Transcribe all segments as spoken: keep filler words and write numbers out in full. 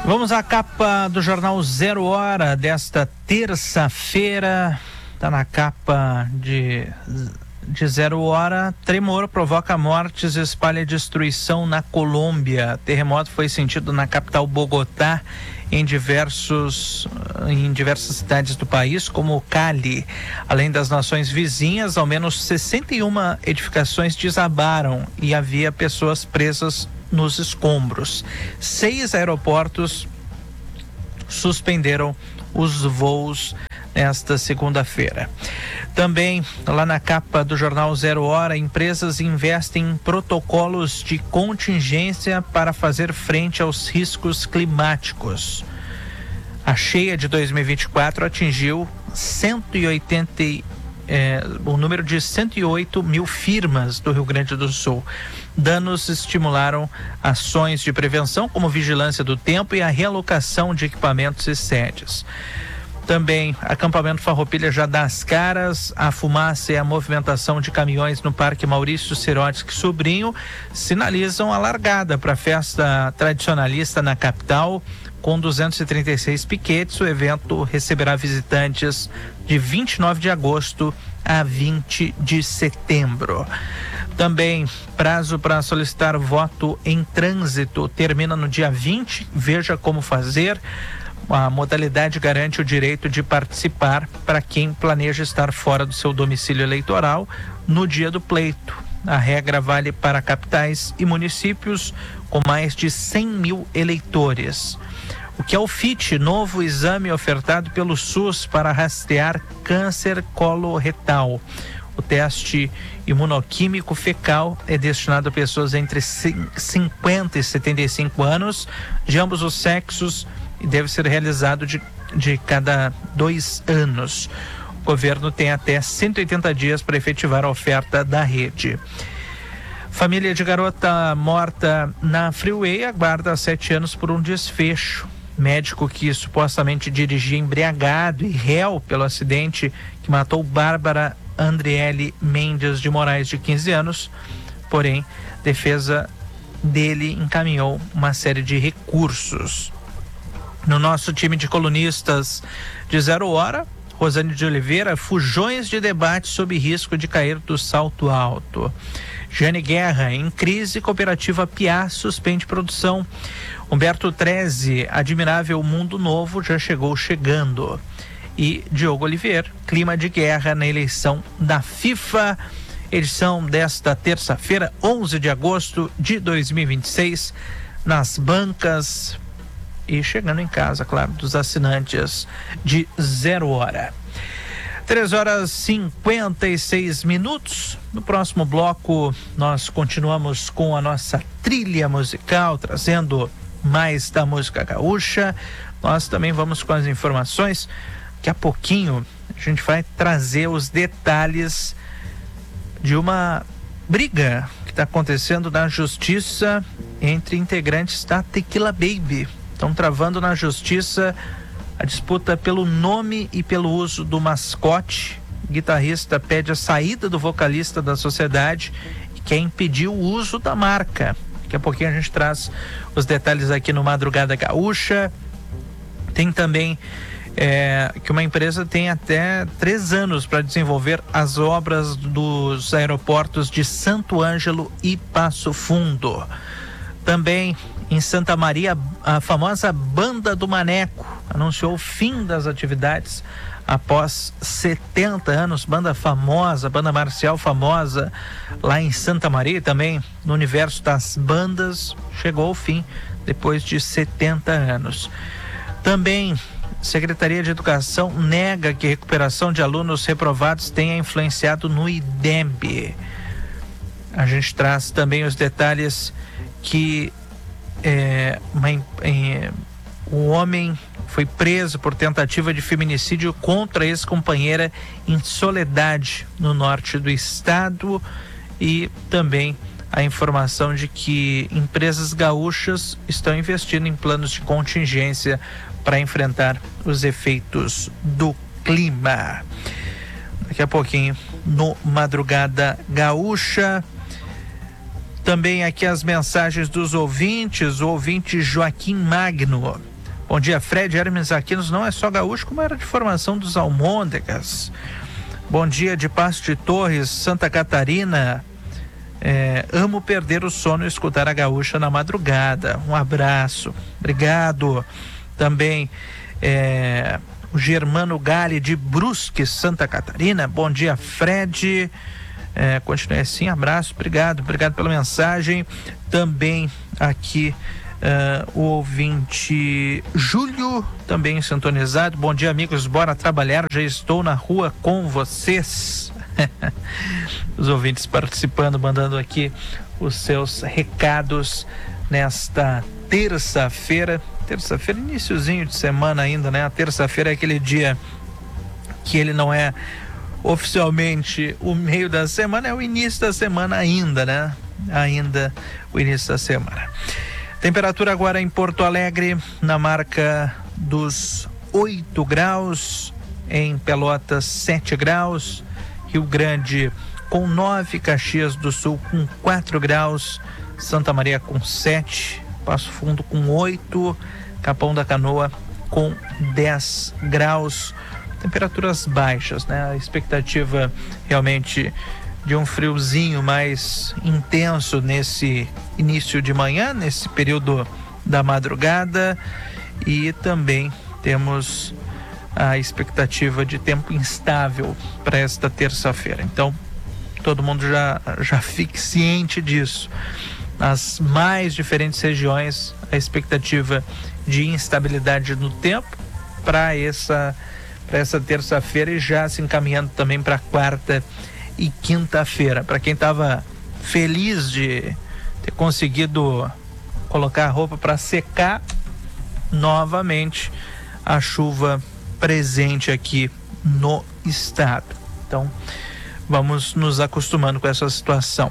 Vamos à capa do jornal Zero Hora desta terça-feira. Está na capa de, de Zero Hora. Tremor provoca mortes e espalha destruição na Colômbia. Terremoto foi sentido na capital Bogotá, em diversos em diversas cidades do país, como Cali. Além das nações vizinhas, ao menos sessenta e uma edificações desabaram e havia pessoas presas nos escombros. Seis aeroportos suspenderam os voos nesta segunda-feira. Também, lá na capa do jornal Zero Hora, empresas investem em protocolos de contingência para fazer frente aos riscos climáticos. A cheia de dois mil e vinte e quatro atingiu cento e oitenta, é, o número de cento e oito mil firmas do Rio Grande do Sul. Danos estimularam ações de prevenção, como vigilância do tempo e a realocação de equipamentos e sedes. Também, acampamento Farroupilha já dá as caras. A fumaça e a movimentação de caminhões no Parque Maurício Serotsky Sobrinho sinalizam a largada para a festa tradicionalista na capital. Com duzentos e trinta e seis piquetes, o evento receberá visitantes de vinte e nove de agosto a vinte de setembro. Também, prazo para solicitar voto em trânsito termina no dia vinte. Veja como fazer. A modalidade garante o direito de participar para quem planeja estar fora do seu domicílio eleitoral no dia do pleito. A regra vale para capitais e municípios com mais de cem mil eleitores. O que é o F I T, novo exame ofertado pelo SUS para rastrear câncer coloretal. O teste imunoquímico fecal é destinado a pessoas entre cinquenta e setenta e cinco anos, de ambos os sexos, e deve ser realizado de, de cada dois anos. O governo tem até cento e oitenta dias para efetivar a oferta da rede. Família de garota morta na Freeway aguarda há sete anos por um desfecho. Médico que supostamente dirigia embriagado e réu pelo acidente que matou Bárbara Andriele Mendes de Moraes, de quinze anos. Porém, defesa dele encaminhou uma série de recursos. No nosso time de colunistas de Zero Hora, Rosane de Oliveira, fujões de debate sob risco de cair do salto alto. Jane Guerra, em crise, cooperativa Piá suspende produção. Humberto Treze, admirável mundo novo já chegou chegando. E Diogo Oliveira, clima de guerra na eleição da FIFA. Edição desta terça-feira, onze de agosto de dois mil e vinte e seis, nas bancas e chegando em casa, claro, dos assinantes de Zero Hora. três horas e cinquenta e seis minutos. No próximo bloco, nós continuamos com a nossa trilha musical, trazendo mais da música gaúcha. Nós também vamos com as informações. Daqui a pouquinho, a gente vai trazer os detalhes de uma briga que está acontecendo na justiça entre integrantes da Tequila Baby. Estão travando na justiça a disputa pelo nome e pelo uso do mascote. O guitarrista pede a saída do vocalista da sociedade e quer impedir o uso da marca. Daqui a pouquinho a gente traz os detalhes aqui no Madrugada Gaúcha. Tem também é, que uma empresa tem até três anos para desenvolver as obras dos aeroportos de Santo Ângelo e Passo Fundo. Também em Santa Maria, a famosa Banda do Maneco anunciou o fim das atividades após setenta anos. Banda famosa, banda marcial famosa lá em Santa Maria, também no universo das bandas, chegou ao fim depois de setenta anos. Também, Secretaria de Educação nega que recuperação de alunos reprovados tenha influenciado no I D E B. A gente traz também os detalhes que é, uma, é, o homem foi preso por tentativa de feminicídio contra a ex-companheira em Soledade, no norte do estado. E também a informação de que empresas gaúchas estão investindo em planos de contingência para enfrentar os efeitos do clima. Daqui a pouquinho, no Madrugada Gaúcha. Também aqui as mensagens dos ouvintes. O ouvinte Joaquim Magno Bom dia, Fred. Hermes Aquinos não é só gaúcho, como era de formação dos Almôndegas. Bom dia, de Passo de Torres, Santa Catarina. É, amo perder o sono e escutar a gaúcha na madrugada. Um abraço. Obrigado. Também é, o Germano Gale de Brusque, Santa Catarina. Bom dia, Fred. É, continue assim, abraço, obrigado, obrigado pela mensagem. Também aqui uh, o ouvinte Júlio, também sintonizado. Bom dia, amigos, bora trabalhar, já estou na rua com vocês. Os ouvintes participando, mandando aqui os seus recados nesta terça-feira. Terça-feira, iniciozinho de semana ainda, né? A terça-feira é aquele dia que ele não é oficialmente o meio da semana, é o início da semana ainda, né? Ainda o início da semana. Temperatura agora em Porto Alegre na marca dos oito graus, em Pelotas sete graus, Rio Grande com nove, Caxias do Sul com quatro graus, Santa Maria com sete, Passo Fundo com oito, Capão da Canoa com dez graus. Temperaturas baixas, né? A expectativa realmente de um friozinho mais intenso nesse início de manhã, nesse período da madrugada, e também temos a expectativa de tempo instável para esta terça-feira. Então, todo mundo já, já fique ciente disso. Nas mais diferentes regiões, a expectativa de instabilidade no tempo para essa para essa terça-feira e já se encaminhando também para quarta e quinta-feira. Para quem estava feliz de ter conseguido colocar a roupa para secar, novamente a chuva presente aqui no estado. Então, vamos nos acostumando com essa situação.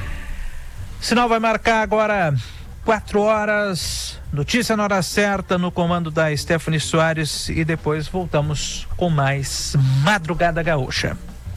O sinal vai marcar agora quatro horas, notícia na hora certa, no comando da Stephanie Soares, e depois voltamos com mais Madrugada Gaúcha.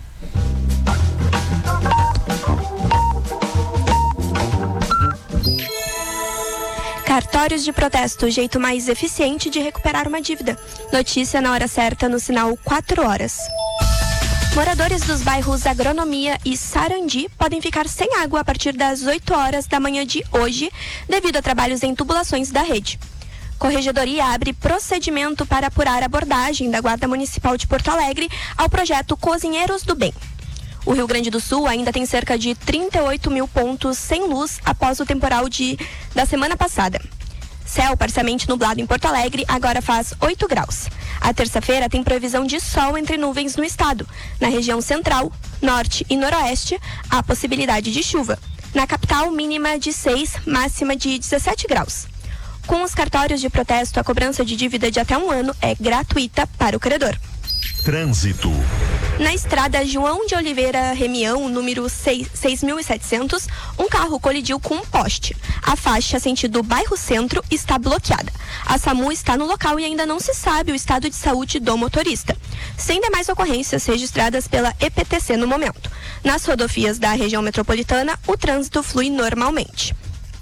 Cartórios de protesto, o jeito mais eficiente de recuperar uma dívida. Notícia na hora certa no sinal quatro horas. Moradores dos bairros Agronomia e Sarandi podem ficar sem água a partir das oito horas da manhã de hoje, devido a trabalhos em tubulações da rede. Corregedoria abre procedimento para apurar a abordagem da Guarda Municipal de Porto Alegre ao projeto Cozinheiros do Bem. O Rio Grande do Sul ainda tem cerca de trinta e oito mil pontos sem luz após o temporal de, da semana passada. Céu parcialmente nublado em Porto Alegre, agora faz oito graus. A terça-feira tem previsão de sol entre nuvens no estado. Na região central, norte e noroeste, há possibilidade de chuva. Na capital, mínima de seis, máxima de dezessete graus. Com os cartórios de protesto, a cobrança de dívida de até um ano é gratuita para o credor. Trânsito. Na estrada João de Oliveira Remião, número seis mil e setecentos, um carro colidiu com um poste. A faixa sentido bairro Centro está bloqueada. A SAMU está no local e ainda não se sabe o estado de saúde do motorista. Sem demais ocorrências registradas pela E P T C no momento. Nas rodovias da região metropolitana, o trânsito flui normalmente.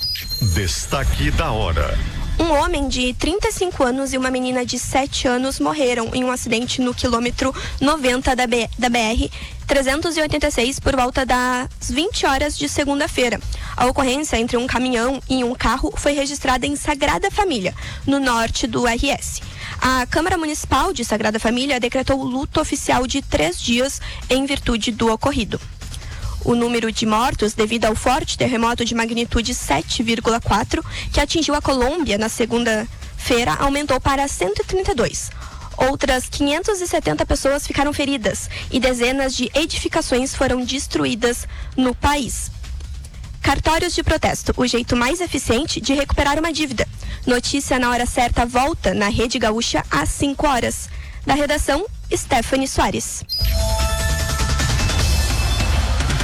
Destaque da hora. Um homem de trinta e cinco anos e uma menina de sete anos morreram em um acidente no quilômetro noventa da, B, da B R trezentos e oitenta e seis por volta das vinte horas de segunda-feira. A ocorrência entre um caminhão e um carro foi registrada em Sagrada Família, no norte do R S. A Câmara Municipal de Sagrada Família decretou luto oficial de três dias em virtude do ocorrido. O número de mortos devido ao forte terremoto de magnitude sete vírgula quatro que atingiu a Colômbia na segunda-feira aumentou para cento e trinta e dois. Outras quinhentas e setenta pessoas ficaram feridas e dezenas de edificações foram destruídas no país. Cartórios de protesto, o jeito mais eficiente de recuperar uma dívida. Notícia na hora certa volta na Rede Gaúcha às cinco horas. Da redação, Stephanie Soares.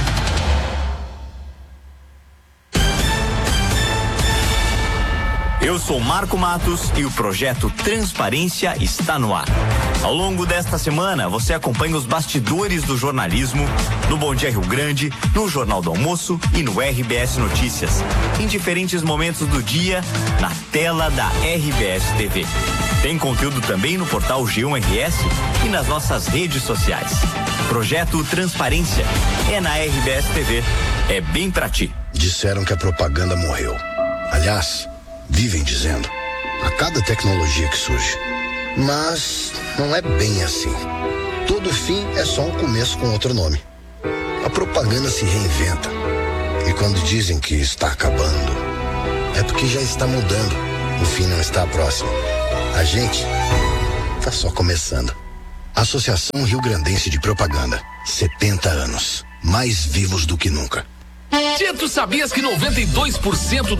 Eu Eu sou Marco Matos e o projeto Transparência está no ar. Ao longo desta semana, você acompanha os bastidores do jornalismo no Bom Dia Rio Grande, no Jornal do Almoço e no R B S Notícias, em diferentes momentos do dia, na tela da R B S T V. Tem conteúdo também no portal G um R S e nas nossas redes sociais. Projeto Transparência é na R B S T V. É bem pra ti. Disseram que a propaganda morreu. Aliás, vivem dizendo, a cada tecnologia que surge. Mas não é bem assim. Todo fim é só um começo com outro nome. A propaganda se reinventa. E quando dizem que está acabando, é porque já está mudando. O fim não está próximo. A gente está só começando. Associação Rio Grandense de Propaganda. setenta anos. Mais vivos do que nunca. Tchê, tu sabias que noventa e dois por cento